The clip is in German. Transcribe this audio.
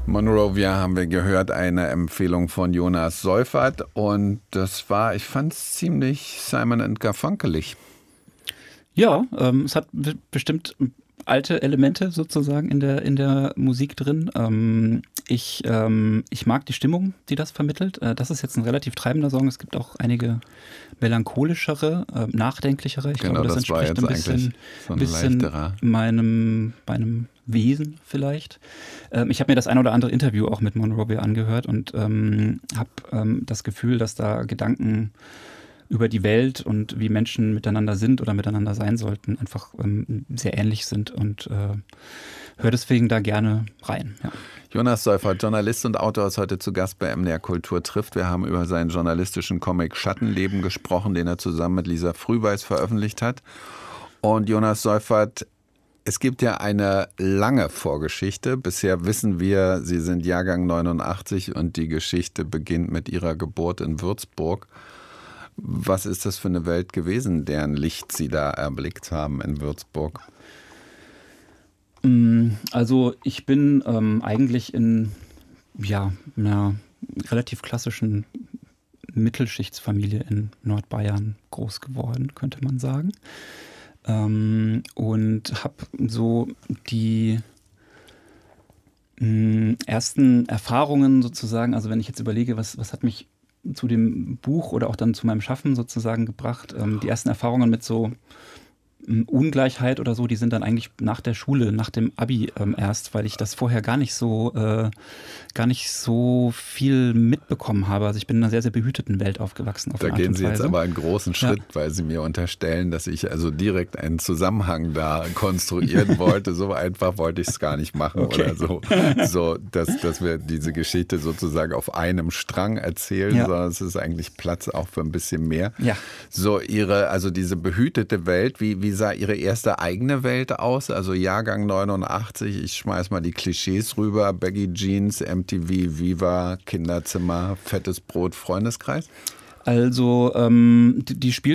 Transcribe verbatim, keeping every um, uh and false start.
Monrovia haben wir gehört, eine Empfehlung von Jonas Seufert und das war, ich fand es ziemlich Simon and Garfunkelig. Ja, ähm, es hat bestimmt alte Elemente sozusagen in der, in der Musik drin. Ähm, ich, ähm, ich mag die Stimmung, die das vermittelt. Äh, das ist jetzt ein relativ treibender Song. Es gibt auch einige melancholischere, äh, nachdenklichere. Ich genau, glaube, das, das entspricht ein bisschen, so ein bisschen meinem, meinem Wesen vielleicht. Ähm, ich habe mir das ein oder andere Interview auch mit Monrovia angehört und ähm, habe ähm, das Gefühl, dass da Gedanken über die Welt und wie Menschen miteinander sind oder miteinander sein sollten, einfach ähm, sehr ähnlich sind und äh, höre deswegen da gerne rein. Ja. Jonas Seufert, Journalist und Autor, ist heute zu Gast bei M D R Kultur trifft. Wir haben über seinen journalistischen Comic Schattenleben gesprochen, den er zusammen mit Lisa Frühweis veröffentlicht hat. Und Jonas Seufert, es gibt ja eine lange Vorgeschichte. Bisher wissen wir, Sie sind Jahrgang neunundachtzig und die Geschichte beginnt mit Ihrer Geburt in Würzburg. Was ist das für eine Welt gewesen, deren Licht Sie da erblickt haben in Würzburg? Also ich bin ähm, eigentlich in ja, einer relativ klassischen Mittelschichtsfamilie in Nordbayern groß geworden, könnte man sagen. Ähm, und habe so die mh, ersten Erfahrungen sozusagen, also wenn ich jetzt überlege, was, was hat mich zu dem Buch oder auch dann zu meinem Schaffen sozusagen gebracht. Ähm, die ersten Erfahrungen mit so ähm, Ungleichheit oder so, die sind dann eigentlich nach der Schule, nach dem Abi ähm, erst, weil ich das vorher gar nicht so äh, gar nicht so viel mitbekommen habe. Also ich bin in einer sehr, sehr behüteten Welt aufgewachsen. Auf da eine gehen Art und Sie jetzt Weise. aber einen großen Schritt, ja. Weil Sie mir unterstellen, dass ich also direkt einen Zusammenhang da konstruieren wollte. So einfach wollte ich es gar nicht machen okay. oder so. So, dass, dass wir diese Geschichte sozusagen auf einem Strang erzählen, ja. sondern es ist eigentlich Platz auch für ein bisschen mehr. Ja. So Ihre, also diese behütete Welt, wie, wie sah Ihre erste eigene Welt aus? Also Jahrgang neunundachtzig, ich schmeiß mal die Klischees rüber, Baggy Jeans, M T V, Viva, Kinderzimmer, fettes Brot, Freundeskreis? Also ähm, die, die spielten